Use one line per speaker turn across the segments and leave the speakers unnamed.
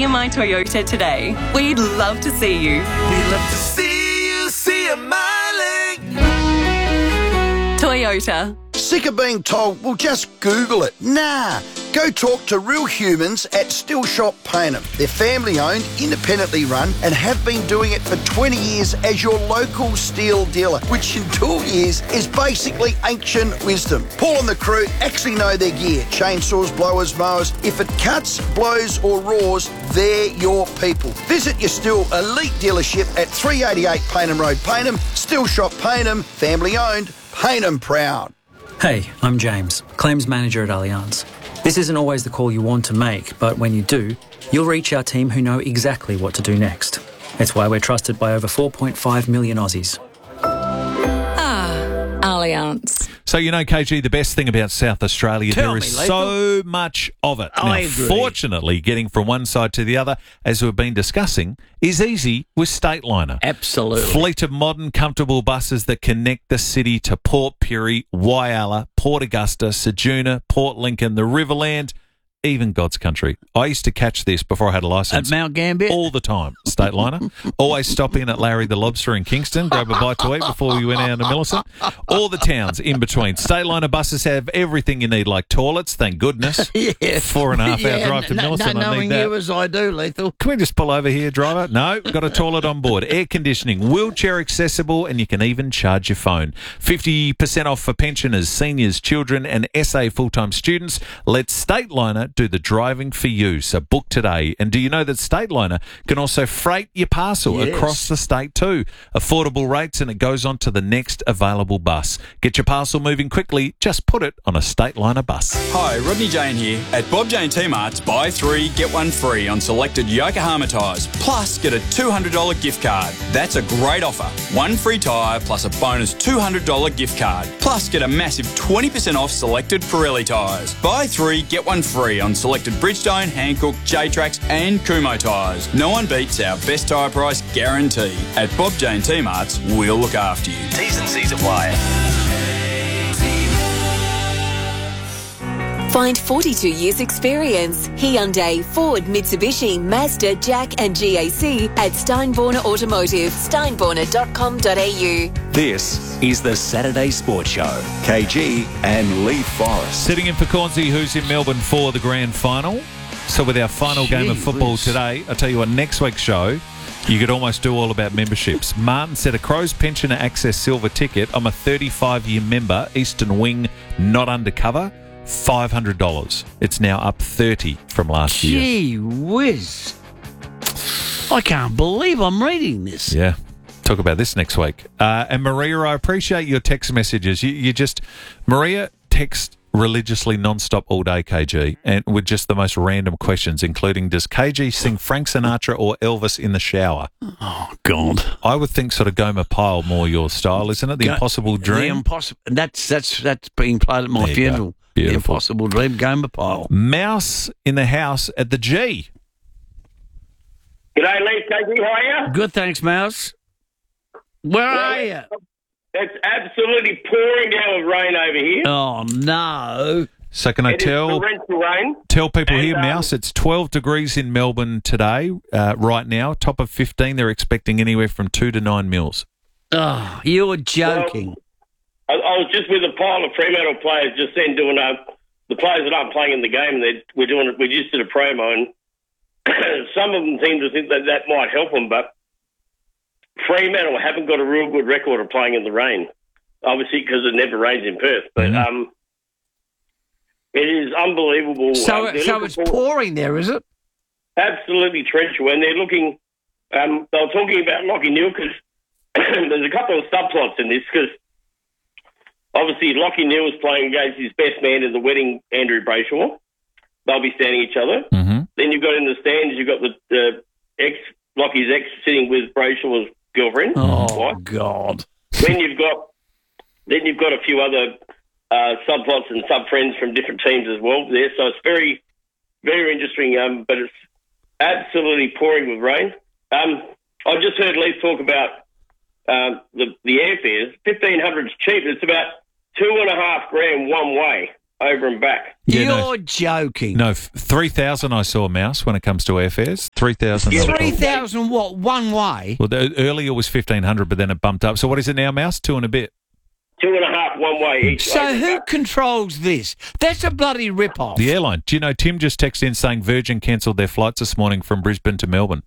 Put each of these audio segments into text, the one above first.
My Toyota today. We'd love to see you.
We'd love to see you smiling.
Toyota.
Sick of being told, well, just Google it. Nah. Go talk to real humans at Still Shop Payneham. They're family-owned, independently run, and have been doing it for 20 years as your local steel dealer, which in 2 years is basically ancient wisdom. Paul and the crew actually know their gear. Chainsaws, blowers, mowers. If it cuts, blows or roars, they're your people. Visit your Still Elite dealership at 388 Payneham Road, Payneham. Still Shop Payneham, family-owned, Payneham proud.
Hey, I'm James, Claims Manager at Allianz. This isn't always the call you want to make, but when you do, you'll reach our team who know exactly what to do next. It's why we're trusted by over 4.5 million Aussies.
Allianz.
So, you know, KG, the best thing about South Australia, there is so much of it.
I
Now,
agree.
fortunately, getting from one side to the other, as we've been discussing, is easy with Stateliner.
Absolutely.
Fleet of modern, comfortable buses that connect the city to Port Pirie, Whyalla, Port Augusta, Ceduna, Port Lincoln, the Riverland, even God's Country. I used to catch this before I had a licence.
At Mount Gambier?
All the time, Stateliner. Always stop in at Larry the Lobster in Kingston, grab a bite to eat before we went out to Millicent. All the towns in between. Stateliner buses have everything you need, like toilets, thank goodness.
Yeah.
4.5 hour drive to Millicent, I
knowing
need that.
you as I do, Lethal.
Can we just pull over here, driver? No, got a toilet on board. Air conditioning, wheelchair accessible, and you can even charge your phone. 50% off for pensioners, seniors, children, and SA full-time students. Let Stateliner do the driving for you. So book today. And do you know that Stateliner can also freight your parcel across the state too? Affordable rates, and it goes on to the next available bus. Get your parcel moving quickly. Just put it on a Stateliner bus.
Hi, Rodney Jane here. At Bob Jane T-Marts, buy 3, get 1 free on selected Yokohama tyres. Plus, get a $200 gift card. That's a great offer. 1 free tyre plus a bonus $200 gift card. Plus, get a massive 20% off selected Pirelli tyres. Buy 3, get 1 free on selected Bridgestone, Hankook, J-Trax and Kumho tyres. No one beats our best tyre price guarantee. At Bob Jane T-Marts, we'll look after you.
T's and C's apply.
Find 42 years experience. Hyundai, Ford, Mitsubishi, Mazda, Jack and GAC at Steinborner Automotive. Steinborner.com.au.
This is the Saturday Sports Show. KG and Lee Forrest.
Sitting in for Cornsey, who's in Melbourne for the grand final. So with our final game of football today, I'll tell you what, next week's show, you could almost do all about memberships. Martin said a Crows Pensioner Access Silver ticket. I'm a 35-year member, Eastern Wing, not undercover. $500. It's now up 30 from last year.
Gee whiz. I can't believe I'm reading this.
Yeah. Talk about this next week. And Maria, I appreciate your text messages. You just, Maria texts religiously non-stop all day, KG, and with just the most random questions, including, does KG sing Frank Sinatra or Elvis in the shower?
Oh, God.
I would think sort of Gomer Pyle more your style, isn't it? The Impossible Dream.
The Impossible. That's being played at my
There you
funeral.
go. Beautiful.
The Impossible Dream, Gomer Pyle.
Mouse in the house at the G.
G'day, Lee. KG, how are you?
Good, thanks, Mouse. Where are you?
It's absolutely pouring down with rain over here.
Oh, no.
So can I
It is
tell
torrential rain.
people
And,
here, Mouse, it's 12 degrees in Melbourne today, right now. Top of 15, they're expecting anywhere from 2 to 9 mils.
Oh, you're joking.
I was just with a pile of Fremantle players just then doing the players that aren't playing in the game. We just did a promo, and some of them seem to think that might help them, but Fremantle haven't got a real good record of playing in the rain, obviously because it never rains in Perth. But it is unbelievable.
So it's pouring there, is it?
Absolutely torrential, and they're looking. They were talking about Lockie Neal because there's a couple of subplots in this because obviously Lockie Neal is playing against his best man in the wedding, Andrew Brayshaw. They'll be standing each other.
Mm-hmm.
Then you've got in the stands, you've got the Lockie's ex sitting with Brayshaw's girlfriend.
Oh,
wife.
God.
Then you've got a few other subplots and sub-friends from different teams as well there. So it's very, very interesting, but it's absolutely pouring with rain. I just heard Lee talk about the airfares. 1,500 is cheap. It's about $2.5 grand one way. over and back.
You're joking.
No, 3,000 I saw, Mouse, when it comes to airfares. 3,000.
3,000 what? One way?
Well, earlier was 1,500, but then it bumped up. So what is it now, Mouse? 2 and a bit?
2.5 one way each.
So who controls this? That's a bloody rip-off.
The airline. Do you know, Tim just texted in saying Virgin cancelled their flights this morning from Brisbane to Melbourne.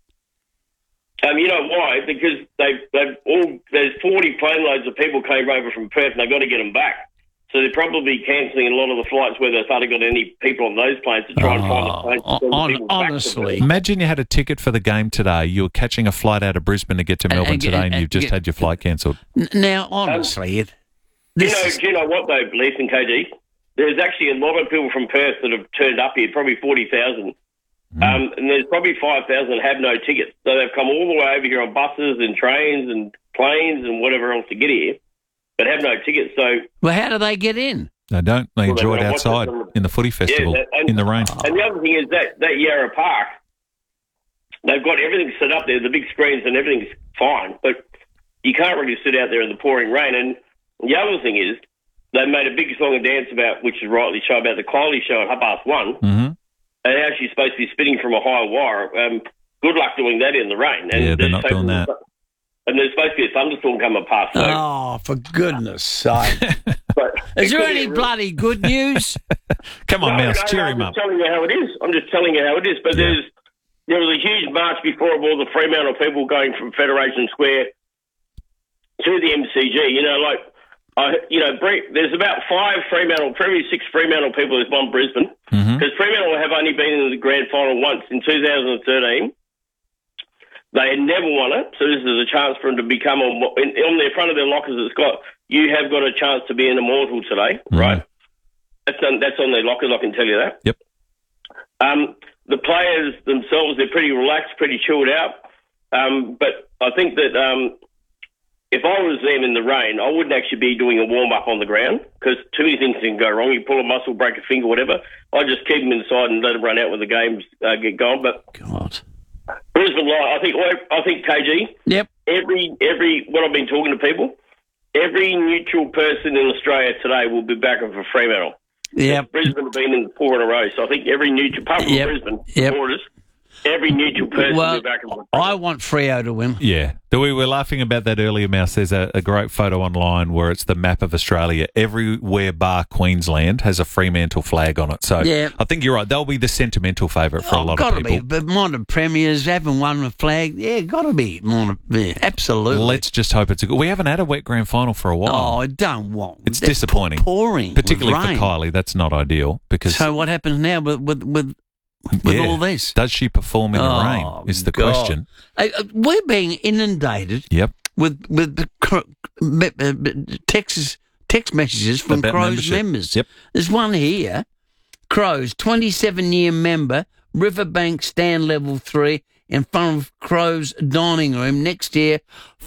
You know why? Because there's 40 plane loads of people came over from Perth and they've got to get them back. So they're probably cancelling a lot of the flights where they've hardly got any people on those planes to try and find the planes. To send the people back to
Honestly.
them.
Imagine you had a ticket for the game today. You were catching a flight out of Brisbane to get to Melbourne today and you've just had your flight cancelled.
Now, honestly,
Do you know what, though, Leaf and KG? There's actually a lot of people from Perth that have turned up here, probably 40,000. And there's probably 5,000 that have no tickets. So they've come all the way over here on buses and trains and planes and whatever else to get here, but have no tickets. So,
well, how do they get in?
They don't. They enjoy it
watch
outside in the footy festival in the rain.
And the other thing is that Yarra Park, they've got everything set up there, the big screens and everything's fine, but you can't really sit out there in the pouring rain. And the other thing is they made a big song and dance about, which is rightly so, about the Kylie show at 1:30.
Mm-hmm.
And how she's supposed to be spinning from a high wire. Good luck doing that in the rain. And
Yeah, they're not doing that.
And there's supposed to be a thunderstorm coming past. So.
Oh, for goodness sake. Is there any bloody good news?
Come on, Mouse, cheer him
I'm
up.
just telling you how it is. I'm just telling you how it is. But there was a huge march before of all the Fremantle people going from Federation Square to the MCG. You know, there's about 5 Fremantle, probably 6 Fremantle people who's won Brisbane. Because Fremantle have only been in the grand final once in 2013. They had never won it, so this is a chance for them to become on their front of their lockers. It's got, you have got a chance to be an immortal today, right? That's on their lockers. I can tell you that.
Yep.
The players themselves, they're pretty relaxed, pretty chilled out. But I think that if I was them in the rain, I wouldn't actually be doing a warm-up on the ground because too many things can go wrong. You pull a muscle, break a finger, whatever. I just keep them inside and let them run out when the games get going. But
God.
Brisbane Light, I think KG.
Yep.
Every what I've been talking to people, every neutral person in Australia today will be backing for Fremantle.
Yep.
Brisbane have been in 4 in a row, so I think every neutral, apart from Brisbane supporters, every neutral person will be backing for Fremantle.
I want Freo to win.
Yeah. We were laughing about that earlier, Mouse. There's a great photo online where it's the map of Australia. Everywhere bar Queensland has a Fremantle flag on it. So I think you're right. They'll be the sentimental favourite for a lot of people.
Got to be. But Moana Premiers haven't won a flag. Yeah, got to be. Absolutely.
Let's just hope it's a good... We haven't had a wet grand final for a while.
Oh, I don't want...
It's disappointing.
Pouring.
Particularly for Kylie. That's not ideal because...
So what happens now with all this?
Does she perform in the rain is the question.
We're being inundated with text messages from
About
Crows
membership.
members.
Yep.
There's one here. Crows, 27-year member, Riverbank stand level 3 in front of Crows dining room next year,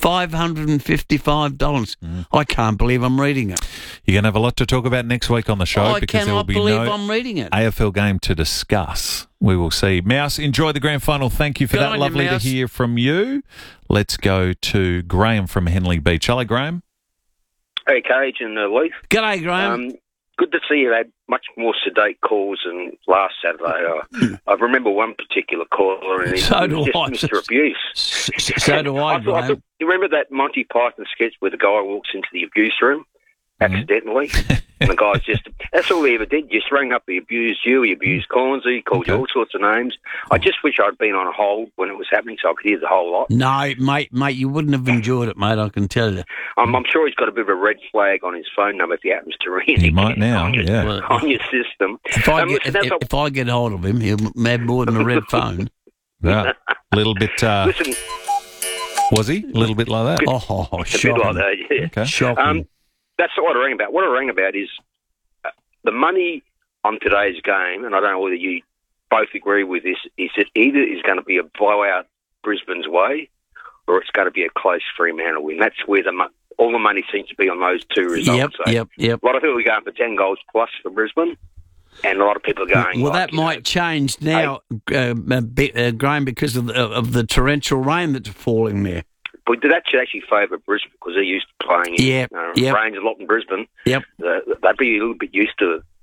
$555. I can't believe I'm reading it.
You're going to have a lot to talk about next week on the show because there will be no
I'm reading it.
AFL game to discuss. We will see. Mouse, enjoy the grand final. Thank you for
Good
that.
on you,
Lovely to
Mouse.
hear from you. Let's go to Graham from Henley Beach. Hello, Graham.
Hey, Cage and Leaf.
G'day, Graham.
Good to see you had much more sedate calls than last Saturday. I remember one particular caller, and
So
it
do
was just
I.
Mr. Abuse.
So do I, Graham.
You remember that Monty Python sketch where the guy walks into the abuse room accidentally? And the guy's that's all he ever did. Just rang up, he abused you, he abused Collins, he called you all sorts of names. I just wish I'd been on hold when it was happening so I could hear the whole lot.
No, mate, you wouldn't have enjoyed it, mate, I can tell you.
I'm sure he's got a bit of a red flag on his phone number if he happens to ring
He might now,
on your system.
If I get hold of him, he'll have more than a red phone.
Yeah, a little bit...
Listen...
Was he? A little bit like that?
Oh,
a
shocking.
bit like that, yeah.
Okay.
Shocking.
That's what I rang about. What I rang about is the money on today's game, and I don't know whether you both agree with this, is that either is going to be a blowout Brisbane's way or it's going to be a close Fremantle win. That's where all the money seems to be on those two results.
Yep.
A lot of people are going for 10 goals plus for Brisbane, and a lot of people are going...
Well, that might change now, Graham, because of the torrential rain that's falling there.
But that should actually favour Brisbane because they're used to playing in rains a lot in Brisbane.
Yep.
They'd be a little bit used to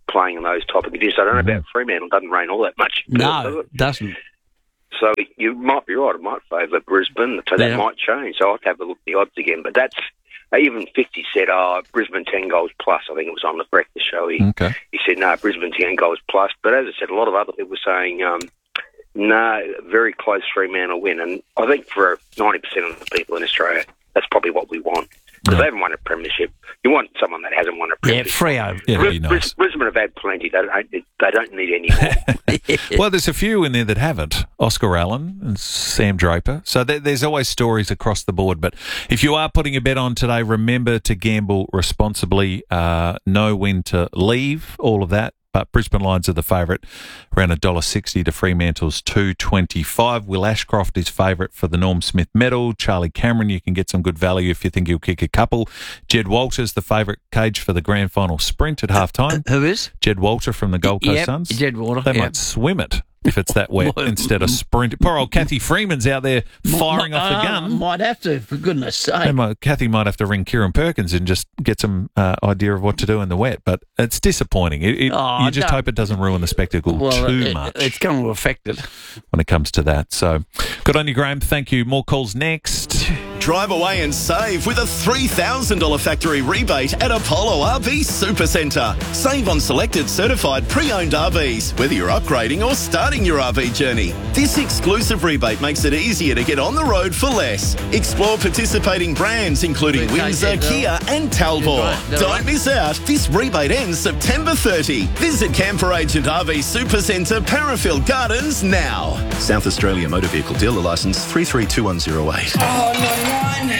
playing in those type of conditions. I don't know about Fremantle. It doesn't rain all that much.
No, it doesn't.
So you might be right. It might favour Brisbane. So that might change. So I'll have to have a look at the odds again. But that's even 50 said, Brisbane 10 goals plus. I think it was on the breakfast show. He said, no, Brisbane 10 goals plus. But as I said, a lot of other people were saying, no, very close Fremantle win. And I think for 90% of the people in Australia, that's probably what we want. Because they haven't won a premiership. You want someone that hasn't won a premiership.
Freo.
Yeah, that'd be nice.
Brisbane have had plenty. They don't need any more.
Well, there's a few in there that haven't. Oscar Allen and Sam Draper. So there's always stories across the board. But if you are putting a bet on today, remember to gamble responsibly, know when to leave, all of that. But Brisbane Lions are the favourite, around $1.60 to Fremantle's $2.25. Will Ashcroft is favourite for the Norm Smith medal. Charlie Cameron, you can get some good value if you think he'll kick a couple. Jed Walters, the favourite cage for the grand final sprint at halftime.
Who is?
Jed Walter from the Gold Coast Suns.
Jed Walter.
They might swim it if it's that wet instead of sprint. Poor old Kathy Freeman's out there firing off the gun.
Might have to, for goodness sake.
Kathy might have to ring Kieran Perkins and just get some idea of what to do in the wet. But it's disappointing. You just hope it doesn't ruin the spectacle too much.
It's going to affect it
when it comes to that. So good on you, Graham. Thank you. More calls next.
Drive away and save with a $3,000 factory rebate at Apollo RV Supercentre. Save on selected certified pre-owned RVs, whether you're upgrading or starting your RV journey. This exclusive rebate makes it easier to get on the road for less. Explore participating brands including Windsor, Kia and Talbot. Don't miss out. This rebate ends September 30. Visit Camper Agent RV Supercentre, Parafield Gardens now.
South Australia Motor Vehicle Dealer Licence 332108.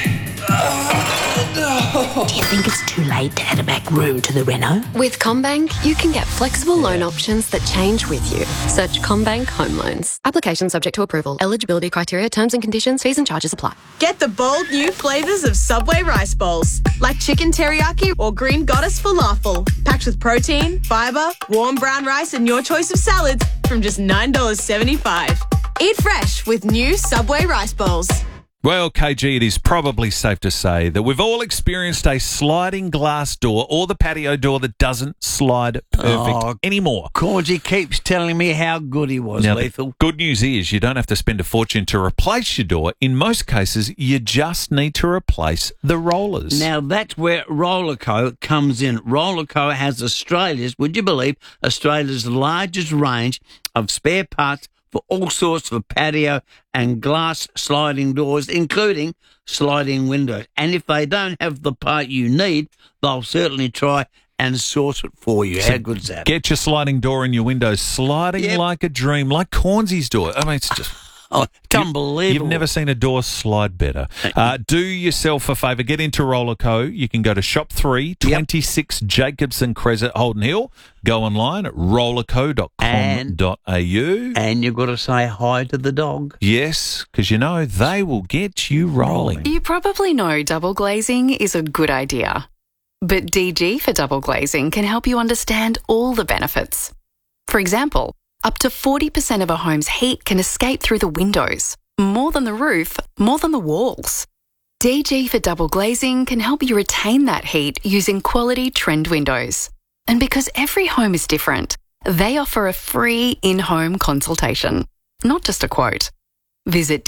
Do you think it's too late to add a back room to the reno?
With CommBank, you can get flexible loan options that change with you. Search CommBank Home Loans. Application subject to approval. Eligibility criteria, terms and conditions, fees and charges apply.
Get the bold new flavours of Subway rice bowls, like chicken teriyaki or green goddess falafel, packed with protein, fibre, warm brown rice and your choice of salads from just $9.75. Eat fresh with new Subway rice bowls.
Well, KG, it is probably safe to say that we've all experienced a sliding glass door or the patio door that doesn't slide perfect anymore.
Corgy keeps telling me how good he was,
Now,
Lethal.
The good news is you don't have to spend a fortune to replace your door. In most cases, you just need to replace the rollers.
Now, that's where Rollerco comes in. Rollerco has would you believe, Australia's largest range of spare parts for all sorts of patio and glass sliding doors, including sliding windows. And if they don't have the part you need, they'll certainly try and source it for you. How good's that?
Get your sliding door and your windows sliding like a dream, like Cornsy's door. I mean, it's just...
it's unbelievable.
You've never seen a door slide better. Do yourself a favour. Get into Rollerco. You can go to Shop 3, 26 Jacobson Crescent, Holden Hill. Go online at rollerco.com.au.
And you've got to say hi to the dog.
Yes, because you know they will get you rolling.
You probably know double glazing is a good idea. But DG for double glazing can help you understand all the benefits. For example, up to 40% of a home's heat can escape through the windows. More than the roof, more than the walls. DG for double glazing can help you retain that heat using quality trend windows. And because every home is different, they offer a free in-home consultation, not just a quote. Visit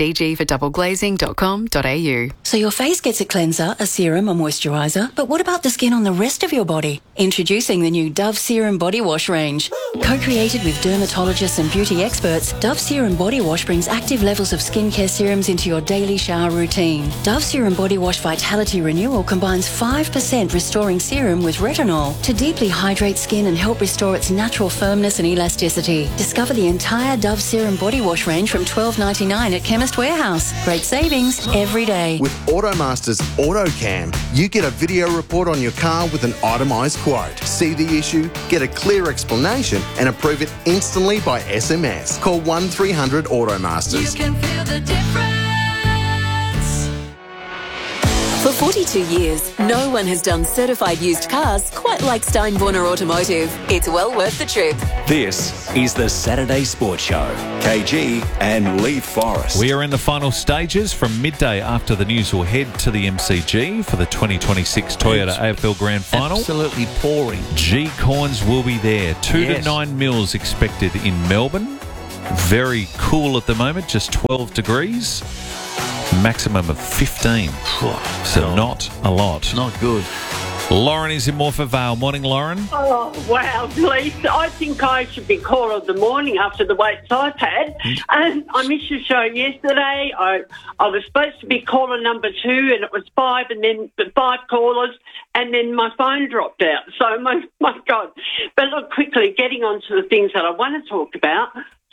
dgfordoubleglazing.com.au.
So your face gets a cleanser, a serum, a moisturiser, but what about the skin on the rest of your body? Introducing the new Dove Serum Body Wash range. Co-created with dermatologists and beauty experts, Dove Serum Body Wash brings active levels of skincare serums into your daily shower routine. Dove Serum Body Wash Vitality Renewal combines 5% restoring serum with retinol to deeply hydrate skin and help restore its natural firmness and elasticity. Discover the entire Dove Serum Body Wash range from $12.99 at Chemist Warehouse. Great savings every day.
With Automaster's AutoCam, you get a video report on your car with an itemised quote. See the issue, get a clear explanation and approve it instantly by SMS. Call 1300 Automasters.
You can feel the difference.
For 42 years, no one has done certified used cars quite like Steinborner Automotive. It's well worth the trip.
This is the Saturday Sports Show. KG and Lee Forrest.
We are in the final stages. From midday after the news, we'll head to the MCG for the 2026 Toyota AFL Grand Final.
Absolutely pouring.
G Coins will be there. 2 to 9 mils expected in Melbourne. Very cool at the moment, just 12 degrees. Maximum of 15. So not a lot.
Not good.
Lauren is in Morpeth Vale. Morning, Lauren.
Oh, wow, Lisa. I think I should be caller of the morning after the weights I've had. And I missed your show yesterday. I was supposed to be caller number 2, and it was 5, and then 5 callers, and then my phone dropped out. So, my God. But look, quickly, getting on to the things that I want to talk about.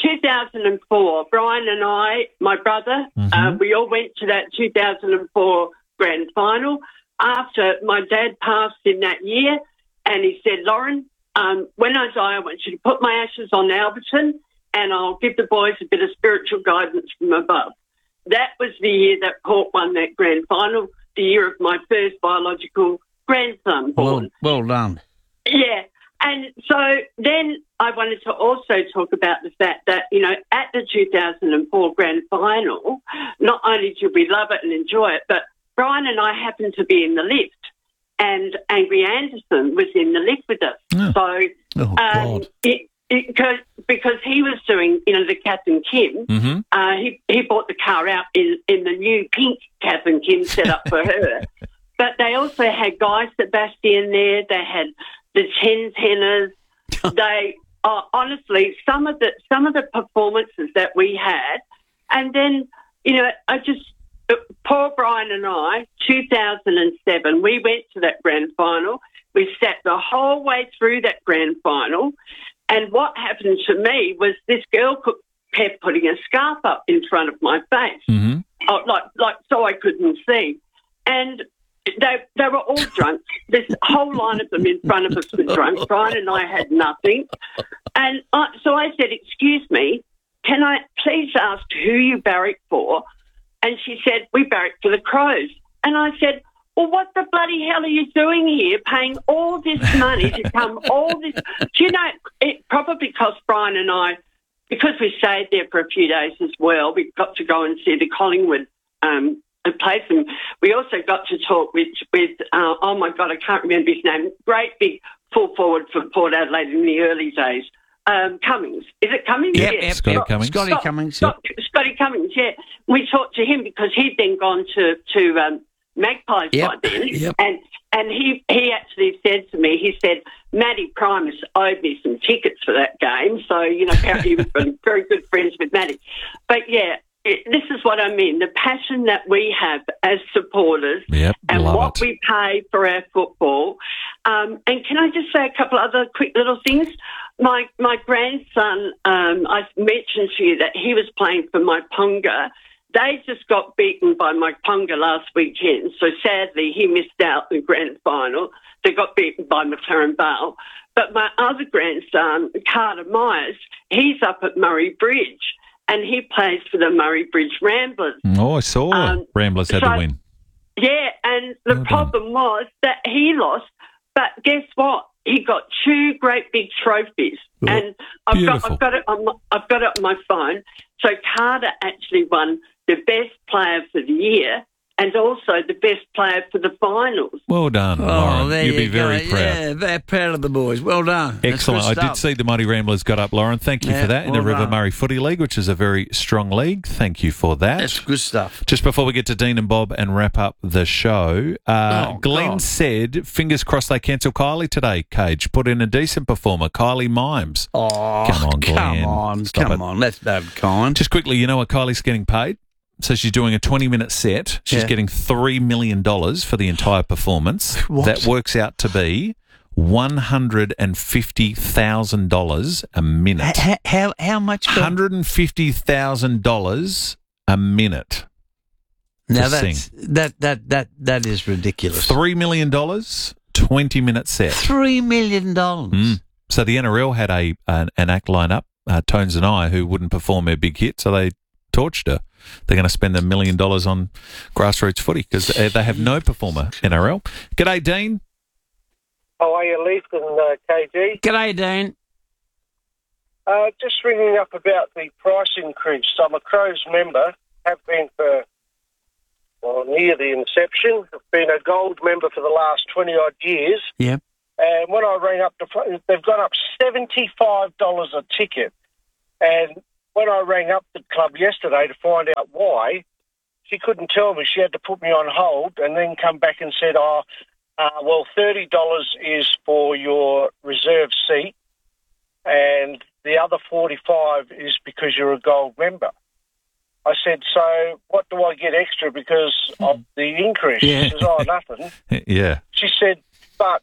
2004, Brian and I, my brother, we all went to that 2004 grand final after my dad passed in that year, and he said, Lauren, when I die, I want you to put my ashes on Alberton, and I'll give the boys a bit of spiritual guidance from above. That was the year that Port won that grand final, the year of my first biological grandson born.
Well done.
Yeah. And so then I wanted to also talk about the fact that, you know, at the 2004 grand final, not only did we love it and enjoy it, but Brian and I happened to be in the lift, and Angry Anderson was in the lift with us.
God.
Because he was doing, you know, the Kath and Kim, he bought the car out in the new pink Kath and Kim set up for her. But they also had Guy Sebastian there. They had the 10 tenors. They honestly, some of the performances that we had, and then, you know, poor Brian and I, 2007, we went to that grand final. We sat the whole way through that grand final, and what happened to me was this girl kept putting a scarf up in front of my face, like so I couldn't see, and they were all drunk. This whole line of them in front of us were drunk. Brian and I had nothing. And so I said, excuse me, can I please ask who you barrack for? And she said, we barrack for the Crows. And I said, well, what the bloody hell are you doing here, paying all this money to come all this? Do you know, it probably cost Brian and I, because we stayed there for a few days as well, we got to go and see the Collingwood place, and we also got to talk with oh my God, I can't remember his name, great big full forward for Port Adelaide in the early days, Cummings. Is it Cummings?
Yep,
Yeah.
Scotty Cummings.
Scotty Cummings, yeah. We talked to him because he'd then gone to Magpies by then, and he actually said to me, he said, Matty Primus owed me some tickets for that game, so, you know, apparently he was very good friends with Matty. But, yeah, this is what I mean, the passion that we have as supporters and what we pay for our football. And can I just say a couple other quick little things? My grandson, I mentioned to you that he was playing for Maipunga. They just got beaten by Maipunga last weekend, so sadly he missed out the grand final. They got beaten by McLaren Vale. But my other grandson, Carter Myers, he's up at Murray Bridge, and he plays for the Murray Bridge Ramblers.
Oh, I saw Ramblers had to win.
Yeah, and the problem was that he lost, but guess what? He got 2 great big trophies, and I've got it on my phone. So Carter actually won the best player for the year, and also the best player for the finals.
Well done, Lauren.
There
You'll be
you
very
go.
proud.
Yeah, very proud of the boys. Well done.
Excellent.
That's good
I did see the Mighty Ramblers got up, Lauren. Thank you for that. In the River Murray Footy League, which is a very strong league. Thank you for that.
That's good stuff.
Just before we get to Dean and Bob and wrap up the show, Glenn said, fingers crossed they cancel Kylie today, Cage. Put in a decent performer, Kylie Mimes.
Oh,
come on, Glenn.
Come on. That's kind.
Just quickly, you know what Kylie's getting paid? So she's doing a 20-minute set. She's getting $3 million for the entire performance.
What?
That works out to be $150,000 a minute.
How much?
$150,000 a minute.
Now that is ridiculous.
$3 million, 20-minute set.
$3 million.
So the NRL had an act line up, Tones and I, who wouldn't perform their big hit, so they torched her. They're going to spend $1 million on grassroots footy because they have no performer NRL. G'day, Dean.
How are you, Leith and KG?
G'day, Dean.
Just ringing up about the price increase. I'm a Crows member, have been for near the inception. I've been a gold member for the last 20-odd years.
Yeah.
And when I rang up, they've gone up $75 a ticket. And when I rang up the club yesterday to find out why, she couldn't tell me. She had to put me on hold and then come back and said, well, $30 is for your reserve seat and the other $45 is because you're a gold member. I said, so what do I get extra because of the increase?
Yeah.
She says, nothing.
Yeah.
She said, but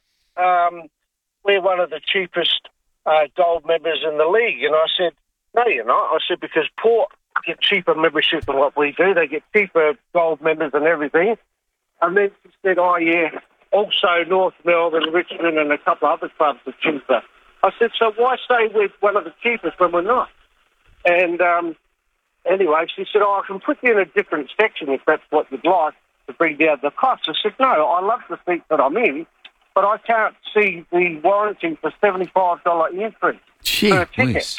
we're one of the cheapest gold members in the league. And I said, no, you're not. I said, because Port get cheaper membership than what we do. They get cheaper gold members and everything. And then she said, also North Melbourne, Richmond and a couple of other clubs are cheaper. I said, so why say we're one of the cheapest when we're not? And anyway, she said, I can put you in a different section if that's what you'd like to bring down the cost. I said, no, I love the seat that I'm in, but I can't see the warranty for $75 increase per ticket.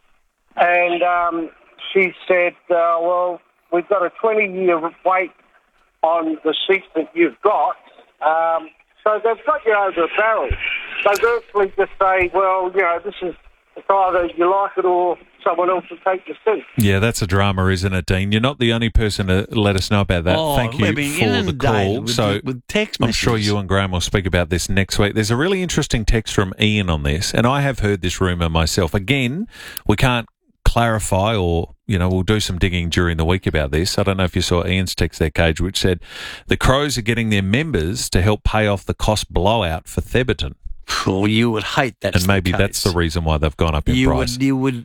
And she said, well, we've got a 20-year wait on the seats that you've got. So they've got you over a barrel. They virtually just say, well, this is it's either you like it or someone else will take your seat.
Yeah, that's a drama, isn't it, Dean? You're not the only person to let us know about that. Thank you for the call.
With text
I'm sure you and Graham will speak about this next week. There's a really interesting text from Ian on this, and I have heard this rumour myself. Again, we can't clarify or, we'll do some digging during the week about this. I don't know if you saw Ian's text there, Cage, which said the Crows are getting their members to help pay off the cost blowout for Theberton.
Well, you would hate that.
And maybe that's the reason why they've gone up in price.
You would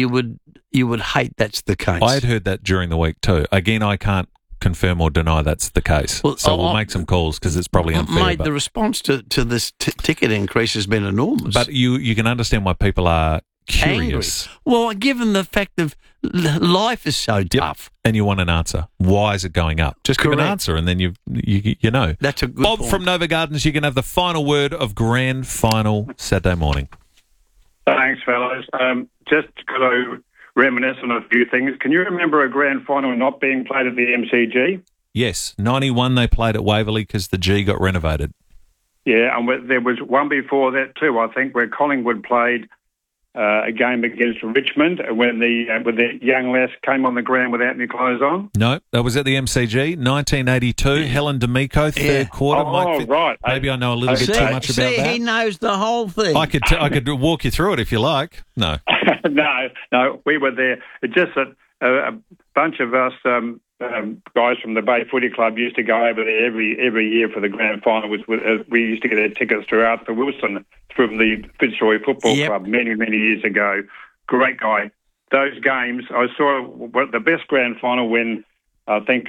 hate that's the case.
I had heard that during the week too. Again, I can't confirm or deny that's the case. Well, so we'll make some calls because it's probably unfair.
Mate, the response to this ticket increase has been enormous.
But you can understand why people are curious.
Angry. Well, given the fact of life is so tough.
And you want an answer. Why is it going up? Just give an answer and then you know.
That's a good
Bob
point.
from Nova Gardens, you can have the final word of grand final Saturday morning.
Thanks, fellas. Just got to reminisce on a few things. Can you remember a grand final not being played at the MCG?
Yes. 91 they played at Waverley because the G got renovated.
Yeah, and there was one before that too, I think, where Collingwood played a game against Richmond when the young lass came on the ground without any clothes on.
No, that was at the MCG, 1982. Helen D'Amico, third quarter.
Right.
Maybe I know a little bit too much about that.
He knows the whole thing.
I could walk you through it if you like. No.
No, we were there. It's just that a bunch of us guys from the Bay Footy Club used to go over there every year for the grand final. We used to get our tickets through Arthur Wilson from the Fitzroy Football Club many years ago. Great guy. Those games, I saw the best grand final when I think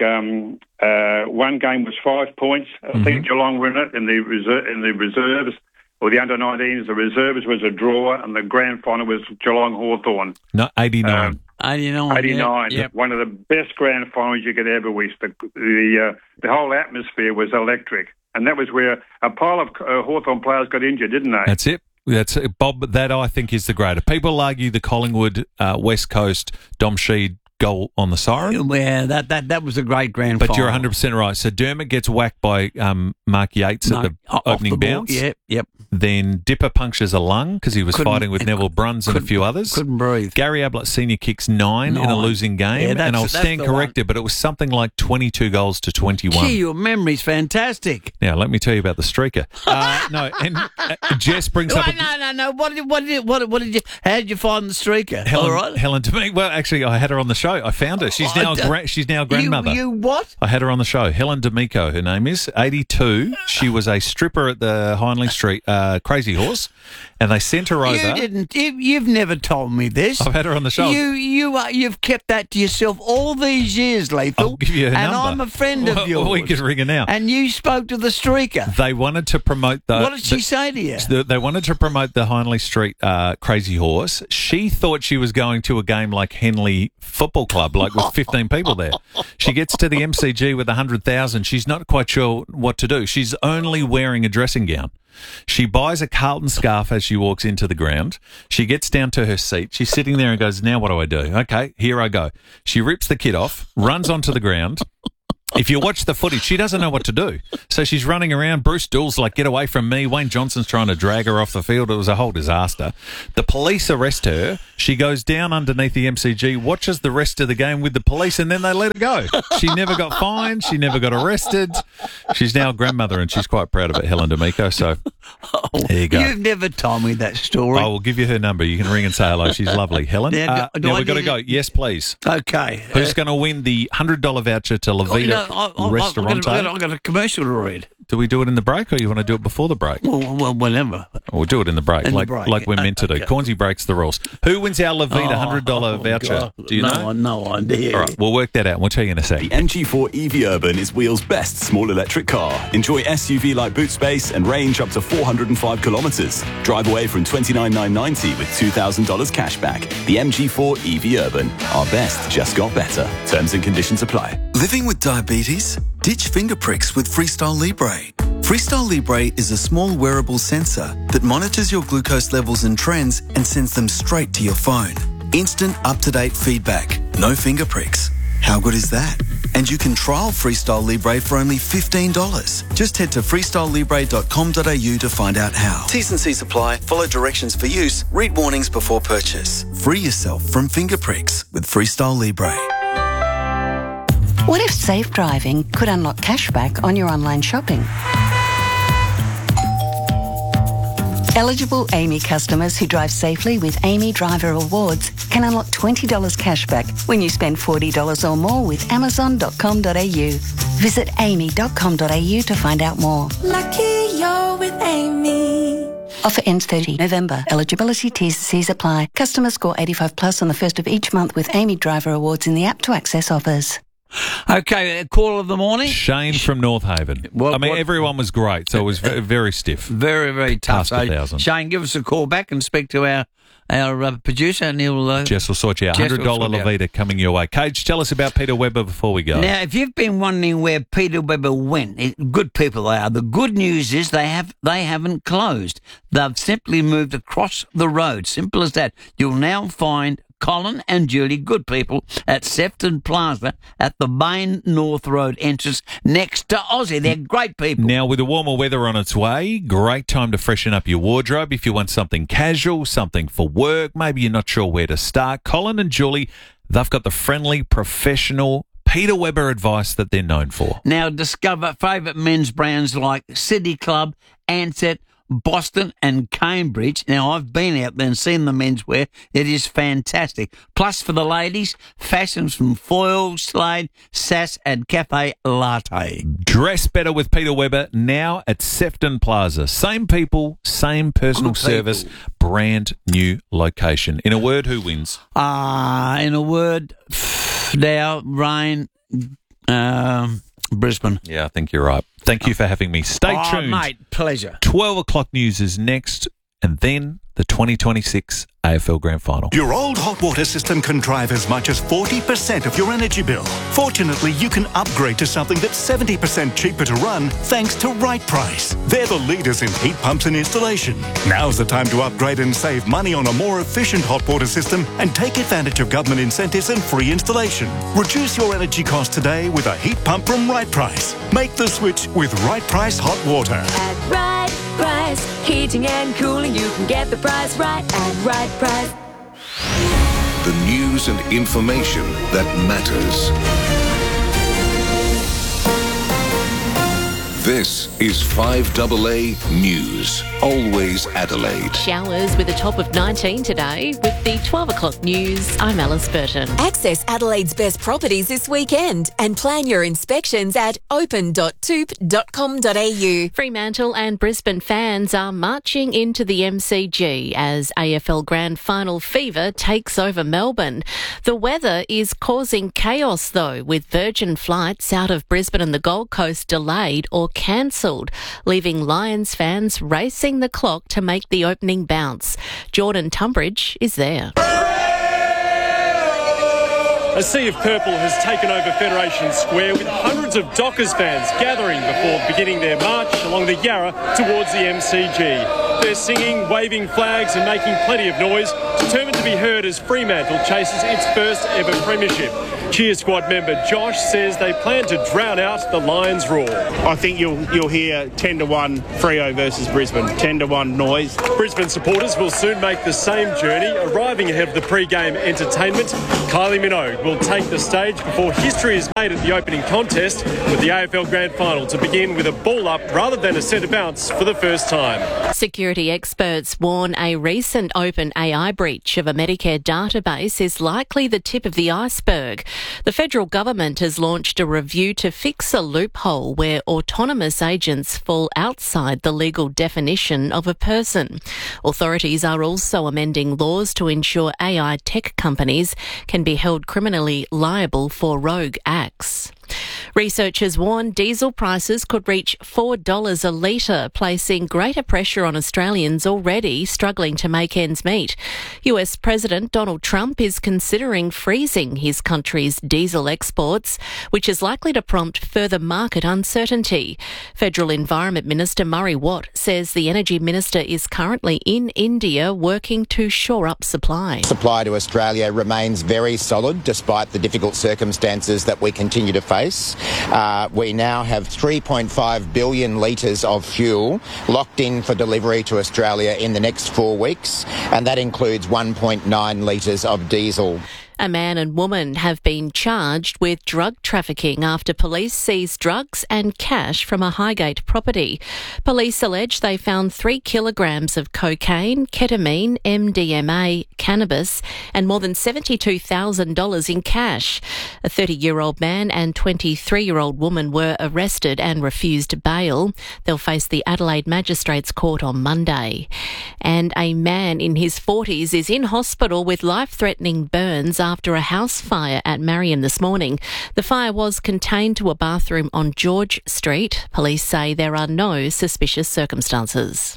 one game was 5 points. I think Geelong were in it in the reserves. Or the under-19s, the reserves was a draw, and the grand final was Geelong Hawthorn.
No, 89.
89.
Yep. One of the best grand finals you could ever wish. The whole atmosphere was electric. And that was where a pile of Hawthorn players got injured, didn't they?
That's it. That's it. Bob, that I think is the greater. People argue the Collingwood West Coast Dom Sheed goal on the siren.
Yeah, that was a great grand
final. But
you're
100% right. So Dermott gets whacked by Mark Yates at the opening bounce.
Yep.
Then Dipper punctures a lung because he was fighting with Neville Bruns and a few others.
Couldn't breathe.
Gary Ablett Senior kicks 9 in a losing game.
Yeah,
and I'll stand corrected, but it was something like 22 goals to 21.
Gee, your memory's fantastic.
Now, let me tell you about the streaker. Jess brings up...
No. What did you... How did you find the streaker?
Helen to me. Well, actually, I had her on the show. I found her. She's now grandmother.
You what?
I had her on the show. Helen D'Amico, her name is. 82. She was a stripper at the Hindley Street Crazy Horse, and they sent her over.
You've never told me this.
I've had her on the show.
You've kept that to yourself all these years, Lethal.
I'll give you her number.
I'm a friend of yours.
We could ring her now.
And you spoke to the streaker.
They wanted to promote the...
What did she say to you?
They wanted to promote the Hindley Street Crazy Horse. She thought she was going to a game like Henley Football football club, like with 15 people there. She gets to the MCG with 100,000. She's not quite sure what to do. She's only wearing a dressing gown. She buys a Carlton scarf as she walks into the ground. She gets down to her seat. She's sitting there and goes, now what do I do? Okay, here I go. She rips the kit off, runs onto the ground. If you watch the footage, she doesn't know what to do. So she's running around. Bruce Doull's like, get away from me. Wayne Johnson's trying to drag her off the field. It was a whole disaster. The police arrest her. She goes down underneath the MCG, watches the rest of the game with the police, and then they let her go. She never got fined. She never got arrested. She's now a grandmother, and she's quite proud of it, Helen D'Amico. So there you go.
You've never told me that story.
I will give you her number. You can ring and say hello. She's lovely. Helen,
Now,
now we've got to go. Yes, please.
Okay.
Who's going to win the $100 voucher to La Vida Restaurante?
I've got a commercial to read.
Do we do it in the break, or you want to do it before the break?
Well, whenever.
We'll do it in the break, like we're meant to do.
Okay.
Cornsey breaks the rules. Who wins our La Vida $100 voucher?
God.
Do you know?
No idea.
All right, we'll work that out. We'll tell you in a sec.
The MG4 EV Urban is Wheels' best small electric car. Enjoy SUV-like boot space and range up to 405 kilometres. Drive away from $29,990 with $2,000 cash back. The MG4 EV Urban. Our best just got better. Terms and conditions apply.
Living with diabetes? Ditch finger pricks with Freestyle Libre. Freestyle Libre is a small wearable sensor that monitors your glucose levels and trends and sends them straight to your phone. Instant, up-to-date feedback. No finger pricks. How good is that? And you can trial Freestyle Libre for only $15. Just head to freestylelibre.com.au to find out how. T's and C's apply. Follow directions for use. Read warnings before purchase. Free yourself from finger pricks with Freestyle Libre.
What if safe driving could unlock cashback on your online shopping? Eligible Amy customers who drive safely with Amy Driver Awards can unlock $20 cashback when you spend $40 or more with Amazon.com.au. Visit amy.com.au to find out more.
Lucky you're with Amy.
Offer ends 30 November. Eligibility T's and C's apply. Customers score 85 plus on the first of each month with Amy Driver Awards in the app to access offers.
Okay, call of the morning.
Shane from North Haven. Everyone was great, so it was very stiff.
Very, very tough.
Past 1,000.
Shane, give us a call back and speak to our producer, and he'll...
Jess will sort you out. $100 La Vida coming your way. Cage, tell us about Peter Webber before we go.
Now, if you've been wondering where Peter Webber went, good people they are. The good news is they haven't closed. They've simply moved across the road. Simple as that. You'll now find Colin and Julie, good people, at Sefton Plaza at the main North Road entrance next to Aussie. They're great people.
Now, with the warmer weather on its way, great time to freshen up your wardrobe. If you want something casual, something for work, maybe you're not sure where to start, Colin and Julie, they've got the friendly, professional Peter Webber advice that they're known for.
Now, discover favourite men's brands like City Club, Ansett, Boston and Cambridge. Now, I've been out there and seen the menswear. It is fantastic. Plus, for the ladies, fashions from Foyle, Slade, Sass and Cafe Latte.
Dress better with Peter Webber now at Sefton Plaza. Same people, same personal service, brand new location. In a word, who wins?
In a word, now, rain, Brisbane.
Yeah, I think you're right. Thank you for having me. Stay tuned.
Mate, pleasure.
12 o'clock news is next, and then the 2026 AFL Grand Final.
Your old hot water system can drive as much as 40% of your energy bill. Fortunately, you can upgrade to something that's 70% cheaper to run thanks to Right Price. They're the leaders in heat pumps and installation. Now's the time to upgrade and save money on a more efficient hot water system and take advantage of government incentives and free installation. Reduce your energy costs today with a heat pump from Right Price. Make the switch with Right Price Hot Water.
At Right Price, heating and cooling, you can get the price right at Right Price.
The news and information that matters. This is 5AA News. Always Adelaide.
Showers with a top of 19 today. With the 12 o'clock news, I'm Alice Burton.
Access Adelaide's best properties this weekend and plan your inspections at open.toop.com.au.
Fremantle and Brisbane fans are marching into the MCG as AFL Grand Final fever takes over Melbourne. The weather is causing chaos, though, with Virgin flights out of Brisbane and the Gold Coast delayed or cancelled, leaving Lions fans racing the clock to make the opening bounce. Jordan Tunbridge is there.
A sea of purple has taken over Federation Square with hundreds of Dockers fans gathering before beginning their march along the Yarra towards the MCG. They're singing, waving flags and making plenty of noise, determined to be heard as Fremantle chases its first ever premiership. Cheer squad member Josh says they plan to drown out the Lions' roar.
I think you'll hear 10-1 Freo versus Brisbane, 10-1 noise.
Brisbane supporters will soon make the same journey, arriving ahead of the pre-game entertainment. Kylie Minogue will take the stage before history is made at the opening contest, with the AFL Grand Final to begin with a ball up rather than a centre bounce for the first time.
Security experts warn a recent open AI breach of a Medicare database is likely the tip of the iceberg. The federal government has launched a review to fix a loophole where autonomous agents fall outside the legal definition of a person. Authorities are also amending laws to ensure AI tech companies can be held criminally liable for rogue acts. Researchers warn diesel prices could reach $4 a litre, placing greater pressure on Australians already struggling to make ends meet. US President Donald Trump is considering freezing his country's diesel exports, which is likely to prompt further market uncertainty. Federal Environment Minister Murray Watt says the Energy Minister is currently in India working to shore up supply.
Supply to Australia remains very solid despite the difficult circumstances that we continue to face. We now have 3.5 billion litres of fuel locked in for delivery to Australia in the next 4 weeks, and that includes 1.9 litres of diesel.
A man and woman have been charged with drug trafficking after police seized drugs and cash from a Highgate property. Police allege they found 3 kilograms of cocaine, ketamine, MDMA, cannabis, and more than $72,000 in cash. A 30-year-old man and 23-year-old woman were arrested and refused bail. They'll face the Adelaide Magistrates Court on Monday. And a man in his 40s is in hospital with life-threatening burns after a house fire at Marion this morning. The fire was contained to a bathroom on George Street. Police say there are no suspicious circumstances.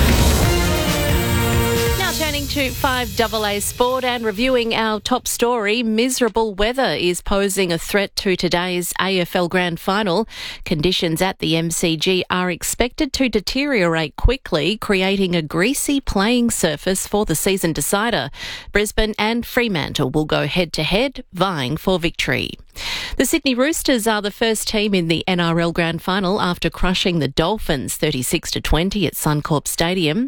Turning to 5AA Sport and reviewing our top story, miserable weather is posing a threat to today's AFL Grand Final. Conditions at the MCG are expected to deteriorate quickly, creating a greasy playing surface for the season decider. Brisbane and Fremantle will go head-to-head, vying for victory. The Sydney Roosters are the first team in the NRL Grand Final after crushing the Dolphins 36-20 at Suncorp Stadium.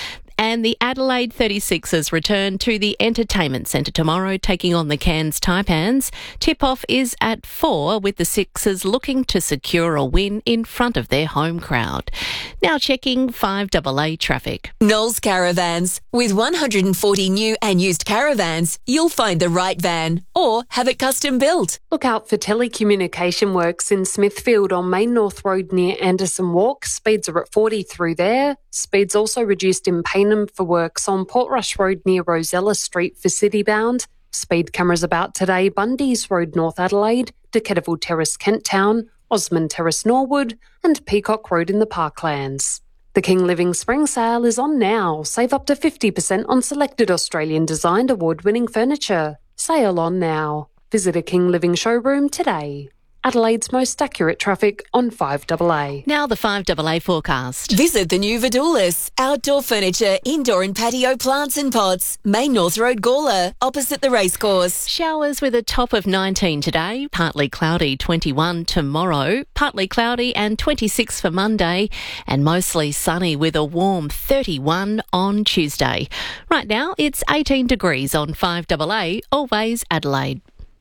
And the Adelaide 36ers return to the Entertainment Centre tomorrow, taking on the Cairns Taipans. Tip-off is at 4, with the Sixers looking to secure a win in front of their home crowd. Now checking 5AA traffic.
Knowles Caravans. With 140 new and used caravans, you'll find the right van or have it custom built.
Look out for telecommunication works in Smithfield on Main North Road near Anderson Walk. Speeds are at 40 through there. Speeds also reduced in Payneham for works on Portrush Road near Rosella Street for Citybound. Speed cameras about today, Bundy's Road North Adelaide, Decateville Terrace Kent Town, Osmond Terrace Norwood and Peacock Road in the Parklands. The King Living Spring Sale is on now. Save up to 50% on selected Australian designed award-winning furniture. Sale on now. Visit a King Living showroom today. Adelaide's most accurate traffic on 5AA.
Now the 5AA forecast.
Visit the new Vidoulis. Outdoor furniture, indoor and patio plants and pots. Main North Road, Gawler, opposite the racecourse.
Showers with a top of 19 today. Partly cloudy, 21 tomorrow. Partly cloudy and 26 for Monday. And mostly sunny with a warm 31 on Tuesday. Right now, it's 18 degrees on 5AA, always Adelaide.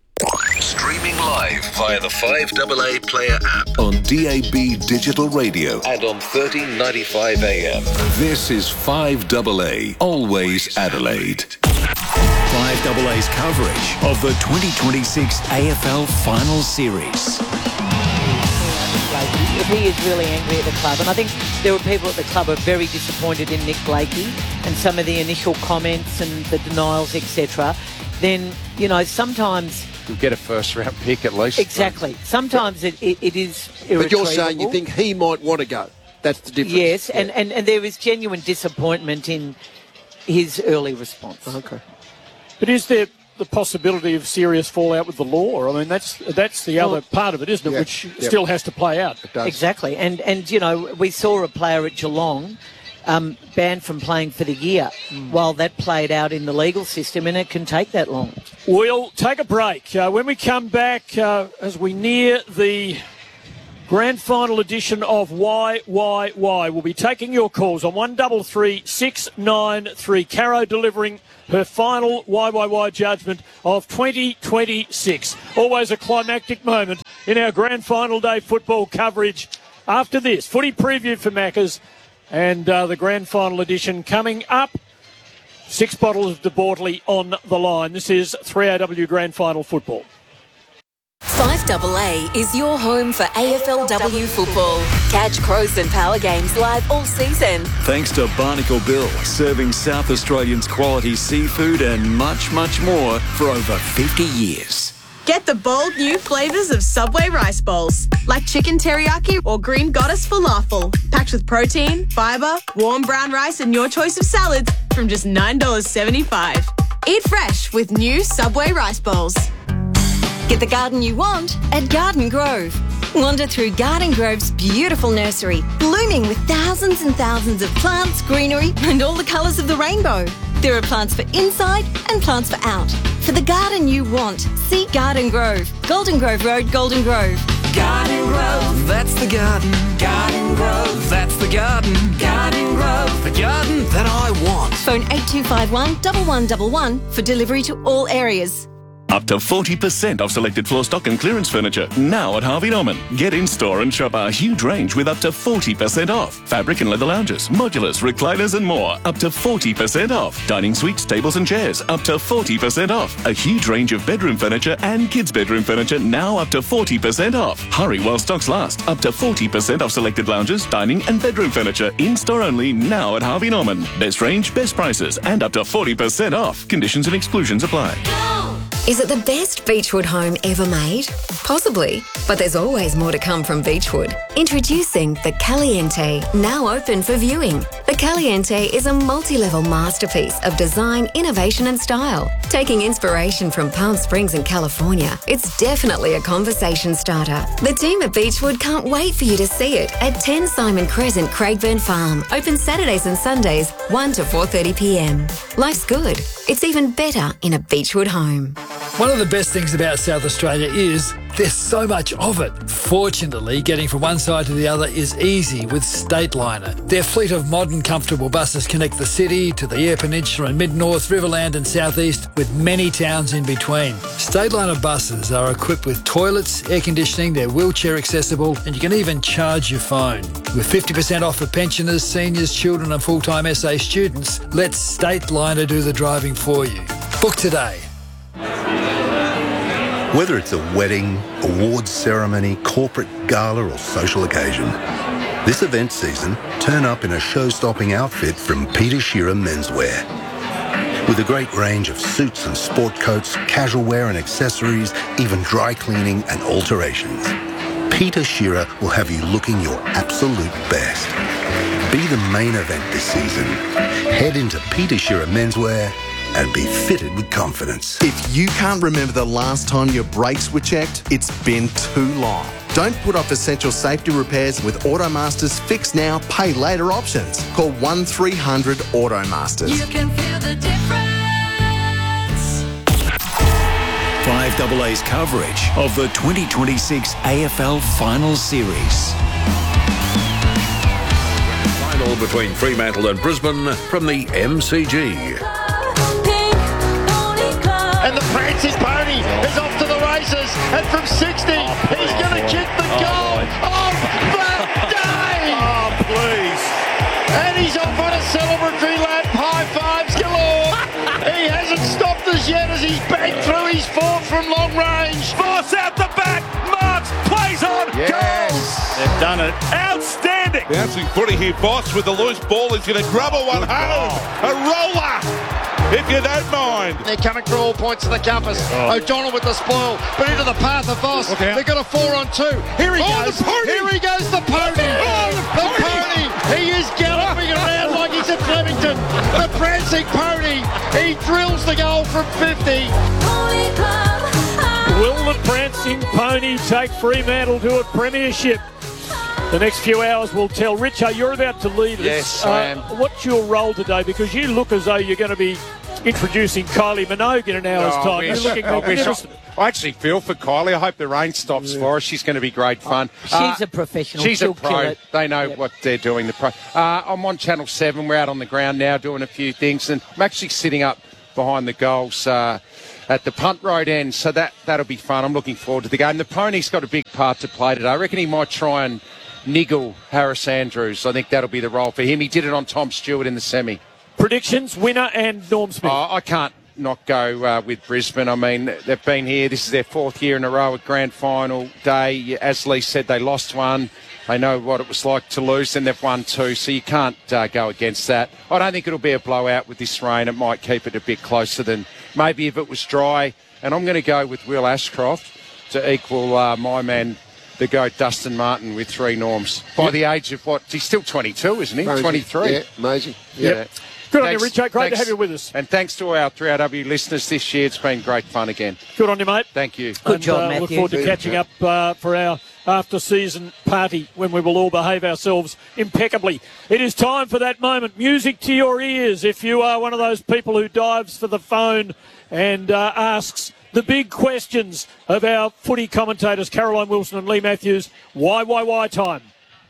Streaming live via the 5AA Player app on DAB Digital Radio and on 1395 AM. This is 5AA, always Adelaide.
5AA's coverage of the 2026 AFL Final Series.
He is really angry at the club, and I think there were people at the club who are very disappointed in Nick Blakey and some of the initial comments and the denials, etc. Then, you know, sometimes
you'll get a first-round pick at least.
Exactly. Sometimes it is irretrievable.
But you're saying you think he might want to go. That's the difference.
Yes, yeah. and there is genuine disappointment in his early response.
Okay.
But is there
the possibility of serious fallout with the law? I mean, that's the other part of it, isn't it? Which still has to play out.
Exactly. And you know, we saw a player at Geelong banned from playing for the year while that played out in the legal system, and it can take that long.
We'll take a break. When we come back, as we near the grand final edition of Why, we'll be taking your calls on 133 693. Caro delivering her final Why judgment of 2026. Always a climactic moment in our grand final day football coverage. After this, footy preview for Maccas and the grand final edition coming up. 6 bottles of De Bortley on the line. This is 3AW Grand Final football.
5AA is your home for AFLW football. Catch Crows and Power Games live all season.
Thanks to Barnacle Bill, serving South Australians quality seafood and much, much more for over 50 years.
Get the bold new flavours of Subway rice bowls, like chicken teriyaki or green goddess falafel, packed with protein, fibre, warm brown rice and your choice of salads from just $9.75. Eat fresh with new Subway rice bowls.
Get the garden you want at Garden Grove. Wander through Garden Grove's beautiful nursery, blooming with thousands and thousands of plants, greenery, and all the colours of the rainbow. There are plants for inside and plants for out. For the garden you want, see Garden Grove. Golden Grove Road, Golden Grove.
Garden Grove, that's the garden. Garden Grove, that's the garden. Garden Grove, the garden that I want.
Phone 8251 1111 for delivery to all areas.
Up to 40% off selected floor stock and clearance furniture now at Harvey Norman. Get in store and shop our huge range with up to 40% off. Fabric and leather lounges, modulars, recliners and more. Up to 40% off. Dining suites, tables and chairs. Up to 40% off. A huge range of bedroom furniture and kids' bedroom furniture now up to 40% off. Hurry while stocks last. Up to 40% off selected lounges, dining and bedroom furniture. In store only now at Harvey Norman. Best range, best prices and up to 40% off. Conditions and exclusions apply.
Is it the best Beechwood home ever made? Possibly, but there's always more to come from Beechwood. Introducing the Caliente, now open for viewing. The Caliente is a multi-level masterpiece of design, innovation and style. Taking inspiration from Palm Springs in California, it's definitely a conversation starter. The team at Beechwood can't wait for you to see it at 10 Simon Crescent, Craigburn Farm. Open Saturdays and Sundays, 1 to 4:30 p.m. Life's good. It's even better in a Beechwood home.
One of the best things about South Australia is there's so much of it. Fortunately, getting from one side to the other is easy with Stateliner. Their fleet of modern, comfortable buses connect the city to the Eyre Peninsula and Mid-North, Riverland and South East, with many towns in between. Stateliner buses are equipped with toilets, air conditioning, they're wheelchair accessible, and you can even charge your phone. With 50% off for pensioners, seniors, children and full-time SA students, let Stateliner do the driving for you. Book today.
Whether it's a wedding, awards ceremony, corporate gala or social occasion, this event season, turn up in a show-stopping outfit from Peter Shearer Menswear. With a great range of suits and sport coats, casual wear and accessories, even dry cleaning and alterations, Peter Shearer will have you looking your absolute best. Be the main event this season. Head into Peter Shearer Menswear and be fitted with confidence.
If you can't remember the last time your brakes were checked, it's been too long. Don't put off essential safety repairs with Automaster's Fix Now, Pay Later options. Call 1300 Automasters.
You can feel the difference.
5AA's coverage of the 2026 AFL Final Series.
Final between Fremantle and Brisbane from the MCG.
And the prancing pony is off to the races, and from 60, he's going to kick the goal of the day!
Oh, please.
And he's off on a celebratory lap, high fives galore. He hasn't stopped us yet as he's banged through his fourth from long range.
Force out the back, Marks plays on, goals! They've done it.
Outstanding. Bouncing footy here, Boss with the loose ball. He's going to grab a one home. A roller.
if you don't mind.
They're coming for all points of the compass. O'Donnell with the spoil, but into the path of Voss. They've got a 4-on-2. Here he goes. Here he goes, the pony. The pony. He is galloping around like he's at Flemington. The prancing pony. He drills the goal from 50.
Will the prancing pony take Fremantle to a premiership? The next few hours will tell. Richo, you're about to lead us.
Yes, I am.
What's your role today? Because you look as though you're going to be introducing Kylie Minogue in an hour's time. You're looking magnificent.
I actually feel for Kylie. I hope the rain stops for her. She's going to be great fun.
She's a professional.
She's
She'll
a pro.
kill it.
They know what they're doing. The pro. I'm on Channel 7. We're out on the ground now doing a few things, and I'm actually sitting up behind the goals at the punt road end, so that'll be fun. I'm looking forward to the game. The pony's got a big part to play today. I reckon he might try and niggle Harris Andrews. I think that'll be the role for him. He did it on Tom Stewart in the semi.
Predictions, winner and Norm Smith.
I can't not go with Brisbane. I mean, they've been here. This is their 4th year in a row at grand final day. As Lee said, they lost one. They know what it was like to lose, and they've won 2, so you can't go against that. I don't think it'll be a blowout with this rain. It might keep it a bit closer than maybe if it was dry. And I'm going to go with Will Ashcroft to equal my man, the GOAT Dustin Martin, with 3 norms. By the age of what? He's still 22, isn't he?
Amazing.
23.
Yeah, amazing.
Yep. Good on you, Richo. Great to have you with us.
And thanks to our 3RW listeners this year. It's been great fun again.
Good on you, mate.
Thank you.
Good job, Matthew.
Look forward to catching up for our after-season party when we will all behave ourselves impeccably. It is time for that moment. Music to your ears. If you are one of those people who dives for the phone and asks the big questions of our footy commentators, Caroline Wilson and Lee Matthews, why time?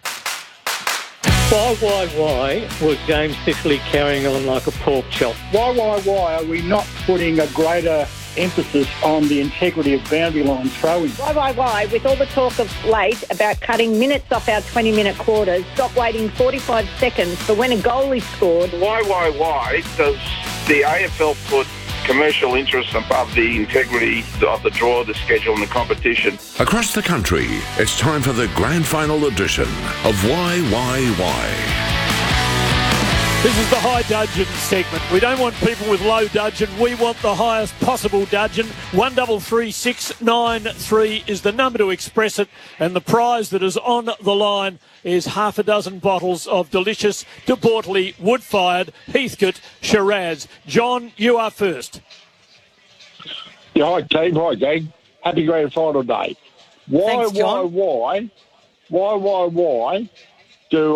Why was James Sicily carrying on like a pork chop?
Why are we not putting a greater emphasis on the integrity of boundary line throwing?
Why, with all the talk of late about cutting minutes off our 20-minute quarters, stop waiting 45 seconds for when a goal is scored.
Why does the AFL put commercial interests above the integrity of the draw, the schedule and the competition?
Across the country, it's time for the grand final edition of Why.
This is the high dudgeon segment. We don't want people with low dudgeon. We want the highest possible dudgeon. 133693 is the number to express it. And the prize that is on the line is half a dozen bottles of delicious De Bortley wood-fired Heathcote Shiraz. John, you are first.
Yeah, hi, team. Hi, gang. Happy grand final day. Why do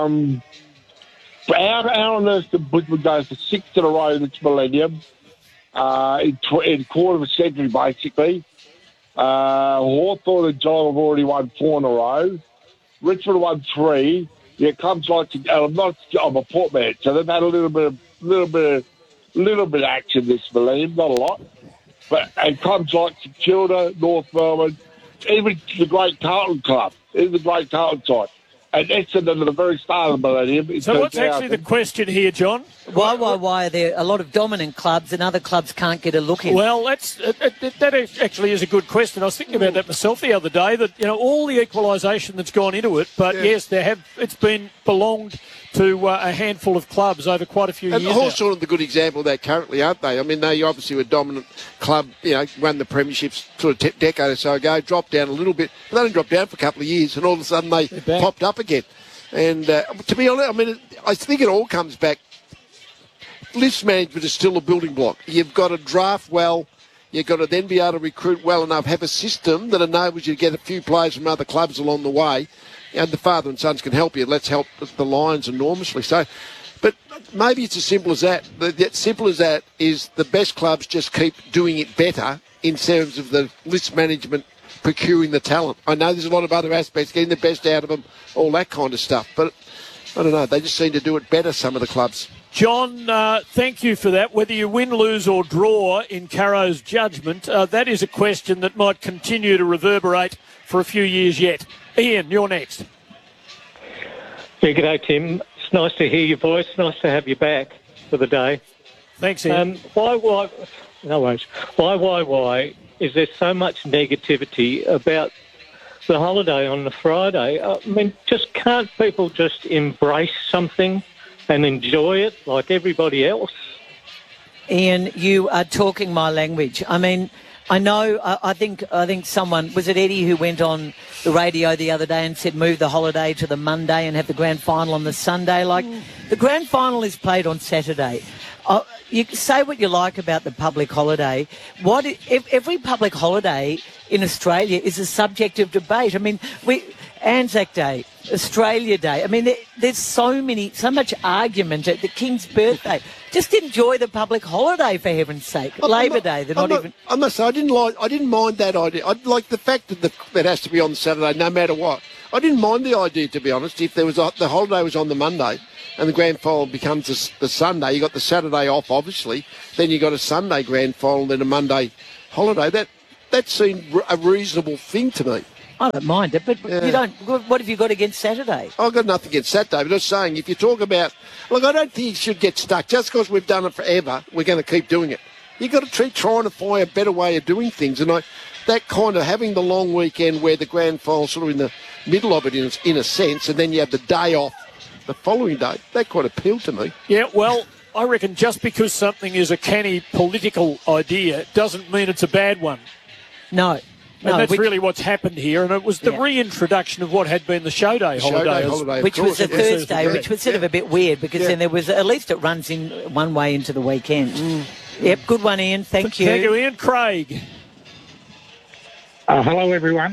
how on earth did Woodward go for 6 in a row this millennium, in a quarter of a century, basically? Hawthorn and Geelong have already won 4 in a row. Richmond won 3. Yeah, clubs like I'm a Port man, so they've had a little bit of action this millennium, not a lot. And clubs like St Kilda, North Melbourne, even the great Carlton club, even the great Carlton side. And Essendon at the very start of the millennium.
So what's actually the question here, John?
Why are there a lot of dominant clubs and other clubs can't get a look in?
Well, that actually is a good question. I was thinking about that myself the other day, that, all the equalisation that's gone into it, but yes, it's been belonged to a handful of clubs over quite a few years now.
And Hawthorn are the good example of that currently, aren't they? I mean, they obviously were a dominant club, won the premierships sort of decade or so ago, dropped down a little bit, but they didn't drop down for a couple of years, and all of a sudden they popped up again. And to be honest, I mean, I think it all comes back. List management is still a building block. You've got to draft well. You've got to then be able to recruit well enough, have a system that enables you to get a few players from other clubs along the way. And the father and sons can help you. Let's help the Lions enormously. So, but maybe it's as simple as that. As simple as that is the best clubs just keep doing it better in terms of the list management, procuring the talent. I know there's a lot of other aspects, getting the best out of them, all that kind of stuff. But I don't know, they just seem to do it better, some of the clubs.
John, thank you for that. Whether you win, lose or draw in Caro's judgment, that is a question that might continue to reverberate for a few years yet. Ian, you're next.
Yeah, g'day, Tim. It's nice to hear your voice. Nice to have you back for the day.
Thanks, Ian.
Why? No worries. Why is there so much negativity about the holiday on the Friday? I mean, can't people just embrace something and enjoy it like everybody else?
Ian, you are talking my language. I mean, I know, I think someone, was it Eddie who went on the radio the other day and said move the holiday to the Monday and have the grand final on the Sunday? Like, the grand final is played on Saturday. You say what you like about the public holiday. Every public holiday in Australia is a subject of debate. I mean, Anzac Day, Australia Day. I mean, there's so much argument at the King's birthday. Just enjoy the public holiday, for heaven's sake. Labor Day, they're not even.
I must say, I didn't mind that idea. I like the fact that it has to be on Saturday, no matter what. I didn't mind the idea, to be honest. If there was the holiday was on the Monday, and the grand final becomes the Sunday, you got the Saturday off, obviously. Then you got a Sunday grand final, then a Monday holiday. That seemed a reasonable thing to me.
I don't mind it, but you don't. What have you got against Saturday?
I've got nothing against Saturday, but I'm saying if you talk about, look, I don't think you should get stuck just because we've done it forever. We're going to keep doing it. You've got to trying to find a better way of doing things, and that kind of having the long weekend where the grand final sort of in the middle of it in a sense, and then you have the day off the following day. That quite appealed to me.
Yeah, well, I reckon just because something is a canny political idea doesn't mean it's a bad one.
No.
And that's really what's happened here, and it was the reintroduction of what had been the show day holiday,
which was a Thursday, which was sort of a bit weird because then there was, at least it runs in one way into the weekend. Yep, good one, Ian. Thank you.
Thank you, Ian. Craig.
Hello, everyone.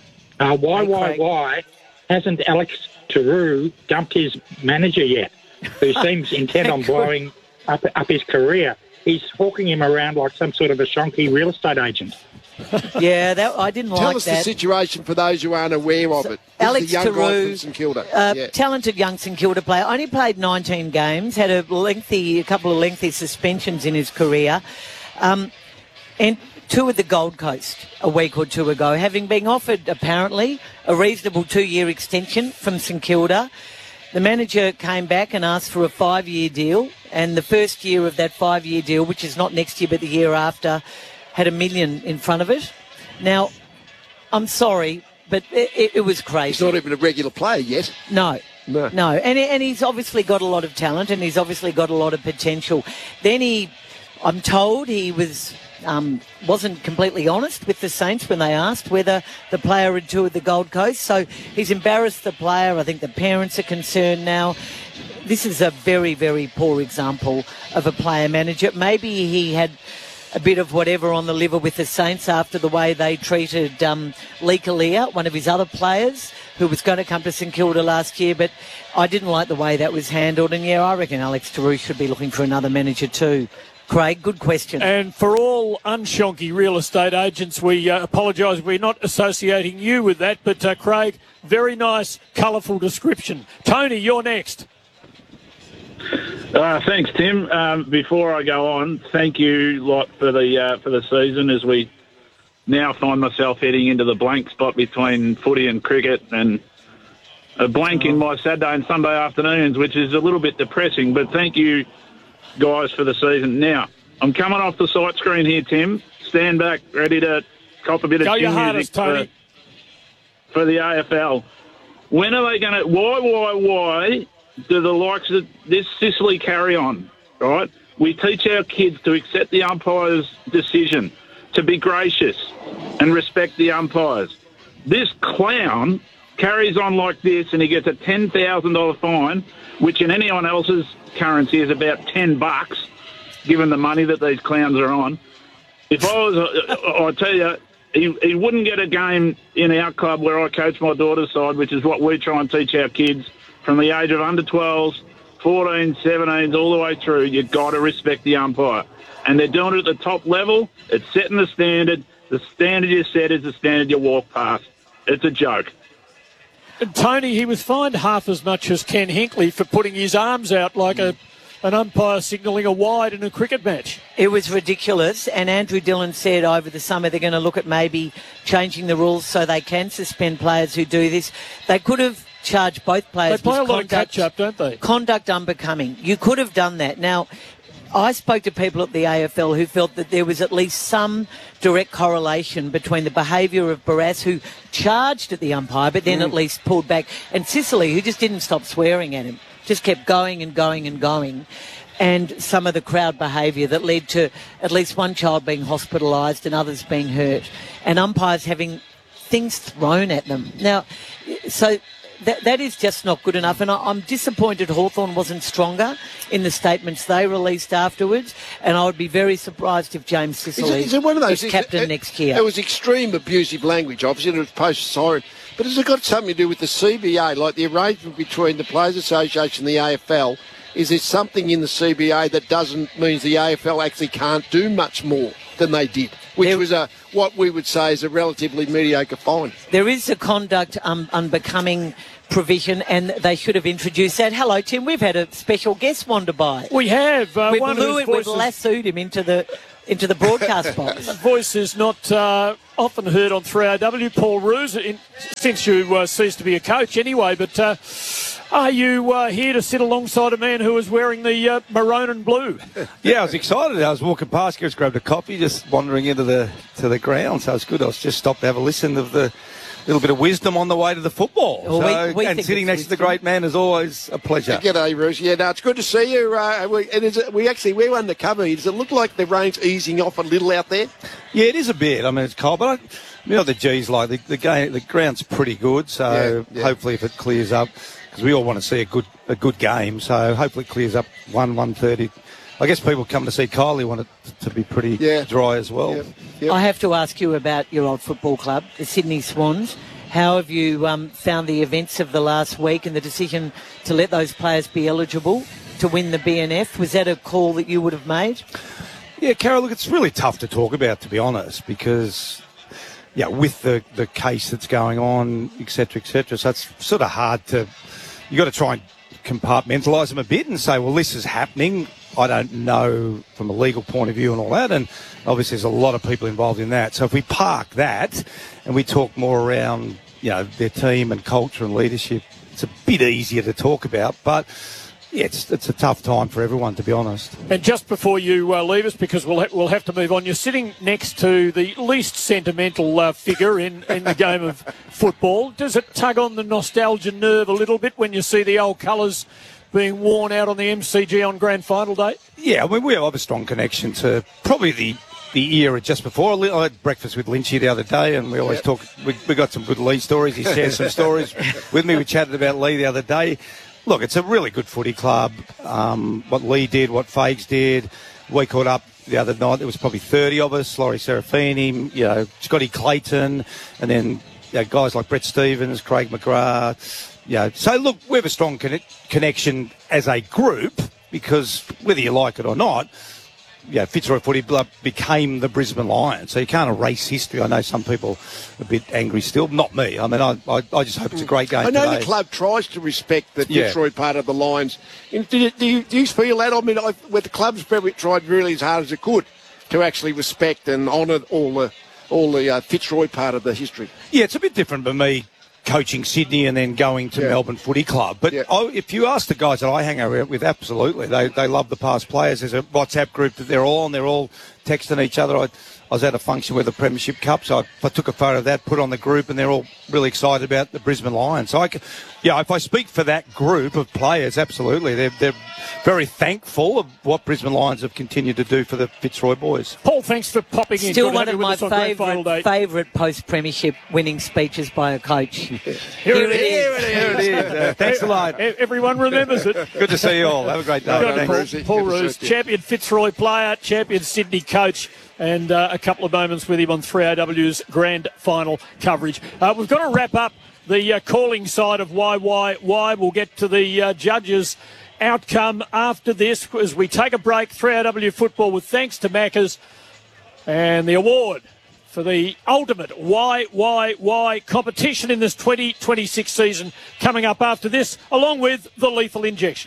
Why hasn't Alex Tarue dumped his manager yet, who seems intent on blowing up his career? He's hawking him around like some sort of a shonky real estate agent.
Yeah, I didn't like that.
Tell us the situation for those who aren't aware of it.
Alex
Tarue, St Kilda.
Talented young St Kilda player. Only played 19 games, had a couple of lengthy suspensions in his career. And toured the Gold Coast a week or two ago, having been offered, apparently, a reasonable 2-year extension from St Kilda. The manager came back and asked for a 5-year deal, and the first year of that 5-year deal, which is not next year but the year after, had $1 million in front of it. Now, I'm sorry, but it was crazy.
He's not even a regular player yet.
No. And he's obviously got a lot of talent, and he's obviously got a lot of potential. Then I'm told he wasn't completely honest with the Saints when they asked whether the player had toured the Gold Coast. So he's embarrassed the player. I think the parents are concerned now. This is a very, very poor example of a player manager. Maybe he had a bit of whatever on the liver with the Saints after the way they treated Lee Kalia, one of his other players, who was going to come to St Kilda last year, but I didn't like the way that was handled. And, I reckon Alex Tarue should be looking for another manager too. Craig, good question.
And for all unshonky real estate agents, we apologise. We're not associating you with that, but, Craig, very nice, colourful description. Tony, you're next.
Thanks, Tim. Before I go on, thank you lot for the season as we now find myself heading into the blank spot between footy and cricket and a blank in my Saturday and Sunday afternoons, which is a little bit depressing, but thank you guys for the season. Now, I'm coming off the sight screen here, Tim. Stand back, ready to cop a bit of chin music for the AFL. When are they going to... Why do the likes of this Sicily carry on, right? We teach our kids to accept the umpire's decision, to be gracious and respect the umpires. This clown carries on like this and he gets a $10,000 fine, which in anyone else's currency is about $10, given the money that these clowns are on. If I was, I tell you, he wouldn't get a game in our club where I coach my daughter's side, which is what we try and teach our kids from the age of under 12s, 14s, 17s, all the way through. You've got to respect the umpire. And they're doing it at the top level. It's setting the standard. The standard you set is the standard you walk past. It's a joke.
And Tony, he was fined half as much as Ken Hinkley for putting his arms out like an umpire signalling a wide in a cricket match.
It was ridiculous, and Andrew Dillon said over the summer they're going to look at maybe changing the rules so they can suspend players who do this. They could have charged both players.
They play a lot of catch-up, don't they?
Conduct unbecoming. You could have done that. Now, I spoke to people at the AFL who felt that there was at least some direct correlation between the behaviour of Barrass, who charged at the umpire but then at least pulled back, and Sicily, who just didn't stop swearing at him, just kept going and going and going. and some of the crowd behaviour that led to at least one child being hospitalised and others being hurt, and umpires having things thrown at them. Now, so that is just not good enough, and I'm disappointed Hawthorn wasn't stronger in the statements they released afterwards, and I would be very surprised if James Sicily
is it one of those
is captain next year.
There was extreme abusive language, obviously, and it was post-siren. But has it got something to do with the CBA, like the arrangement between the Players Association and the AFL? Is there something in the CBA that means the AFL actually can't do much more than they did, which was what we would say is a relatively mediocre fine?
There is a conduct unbecoming provision, and they should have introduced that. Hello, Tim. We've had a special guest wander by.
We have.
We've lassoed him into the broadcast box.
His voice is not often heard on 3AW. Paul Roos, since you ceased to be a coach anyway, but are you here to sit alongside a man who is wearing the maroon and blue?
Yeah, I was excited. I was walking past, just grabbed a coffee, just wandering into the ground, so it's good. I was just stopped to have a listen of the little bit of wisdom on the way to the football.
Well, we
and sitting next to the great man is always a pleasure.
G'day, Bruce. Yeah, no, it's good to see you. We're undercover here. Does it look like the rain's easing off a little out there?
Yeah, it is a bit. I mean, it's cold, but the G's like the ground's pretty good. So hopefully, if it clears up, because we all want to see a good game. So hopefully, it clears up 1:30. I guess people come to see Kylie want it to be pretty dry as well.
Yep. I have to ask you about your old football club, the Sydney Swans. How have you found the events of the last week and the decision to let those players be eligible to win the BNF? Was that a call that you would have made?
Yeah, Carol, look, it's really tough to talk about, to be honest, because with the case that's going on, et cetera, so it's sort of hard to... You've got to try and compartmentalise them a bit and say, well, this is happening. I don't know from a legal point of view and all that, and obviously there's a lot of people involved in that. So if we park that and we talk more around, their team and culture and leadership, it's a bit easier to talk about. But yeah, it's a tough time for everyone, to be honest.
And just before you leave us, because we'll have to move on, you're sitting next to the least sentimental figure in the game of football. Does it tug on the nostalgia nerve a little bit when you see the old colours being worn out on the MCG on grand final day?
Yeah, I mean, we have a strong connection to probably the era just before. I had breakfast with Lynchy the other day, and we always talk. We got some good Lee stories. He shared some stories with me. We chatted about Lee the other day. Look, it's a really good footy club. What Lee did, what Fags did. We caught up the other night. There was probably 30 of us. Laurie Serafini, Scotty Clayton, and then guys like Brett Stevens, Craig McGrath. So look, we have a strong connection as a group, because whether you like it or not, Fitzroy Footy Club became the Brisbane Lions. So you can't erase history. I know some people are a bit angry still. Not me. I mean, I just hope it's a great game.
I know
today.
The club tries to respect the Fitzroy part of the Lions. Do you feel that? I mean, where the club's probably tried really as hard as it could to actually respect and honour all the Fitzroy part of the history. Yeah,
it's a bit different for me coaching Sydney and then going to Melbourne Footy Club. But if you ask the guys that I hang out with, absolutely. They love the past players. There's a WhatsApp group that they're all on. They're all texting each other. I was at a function with the Premiership Cup, so I took a photo of that, put it on the group, and they're all really excited about the Brisbane Lions. So, if I speak for that group of players, absolutely. They're very thankful of what Brisbane Lions have continued to do for the Fitzroy boys.
Paul, thanks for popping in.
Still one of my favourite post-premiership winning speeches by a coach.
Here it is. Thanks a lot.
Everyone remembers it.
Good to see you all. Have a great day.
Paul Roos, champion Fitzroy player, champion Sydney coach, and a couple of moments with him on 3AW's grand final coverage. We've got to wrap up the calling side of why. We'll get to the judges' outcome after this as we take a break. 3AW football with thanks to Macca's, and the award for the ultimate why competition in this 2026 season coming up after this, along with the lethal injection.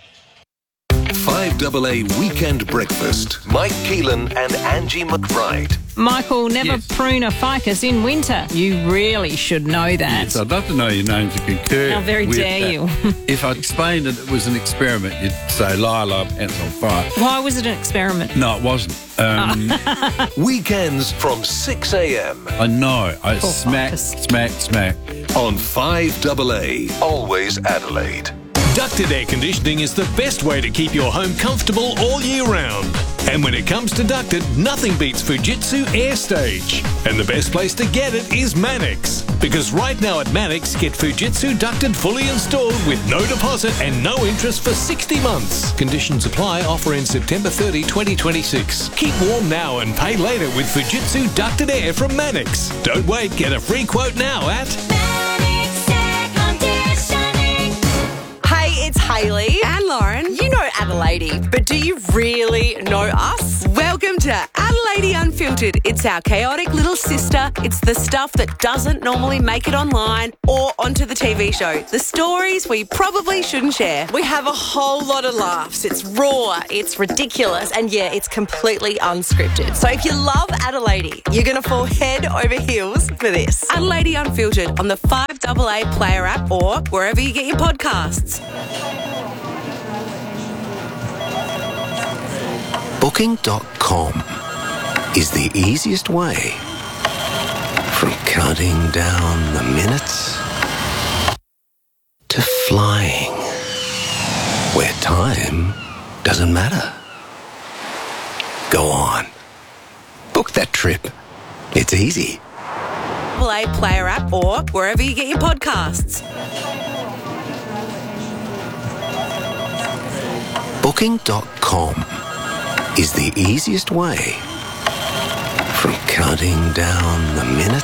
5AA Weekend Breakfast. Mike Keelan and Angie McBride.
Michael, never prune a ficus in winter. You really should know that.
Yes, I'd love to know your name to concur.
How very
with
dare
that.
you.
If I explained that it was an experiment, you'd say, Lila, ants on fire.
Why was it an experiment?
No, it wasn't.
Weekends from 6 a.m.
I know. I smack.
On 5AA. Always Adelaide.
Ducted air conditioning is the best way to keep your home comfortable all year round. And when it comes to ducted, nothing beats Fujitsu Air Stage. And the best place to get it is Mannix. Because right now at Mannix, get Fujitsu ducted fully installed with no deposit and no interest for 60 months. Conditions apply. Offer in September 30, 2026. Keep warm now and pay later with Fujitsu ducted air from Mannix. Don't wait. Get a free quote now at...
Hey, it's Hayley and Lauren. You know Adelaide, but do you really know us? Welcome to Adelaide Unfiltered. It's our chaotic little sister. It's the stuff that doesn't normally make it online or onto the TV show. The stories we probably shouldn't share. We have a whole lot of laughs. It's raw, it's ridiculous, and yeah, it's completely unscripted. So if you love Adelaide, you're going to fall head over heels for this. Adelaide Unfiltered on the 5AA Player app or wherever you get your podcasts.
Booking.com is the easiest way from counting down the minutes to flying, where time doesn't matter. Go on. Book that trip. It's easy.
AAA Player app or wherever you get your podcasts.
Booking.com is the easiest way from counting down the minutes